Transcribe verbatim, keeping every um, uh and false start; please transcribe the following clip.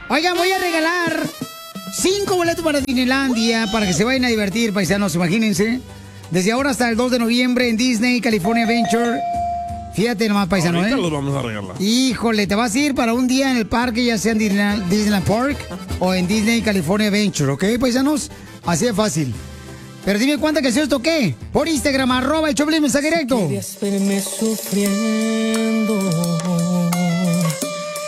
Oigan, voy a regalar cinco boletos para Disneylandia para que se vayan a divertir, paisanos, imagínense. Desde ahora hasta el dos de noviembre en Disney, California Adventure. Fíjate nomás, paisano, Ahorita ¿eh? los vamos a regalar. Híjole, te vas a ir para un día en el parque, ya sea en Disneyland, Disneyland Park o en Disney, California Adventure, ¿ok, paisanos? Así de fácil. Pero dime cuántas canciones toqué. Por Instagram, arroba el Choplin, mensaje directo. Querías verme sufriendo.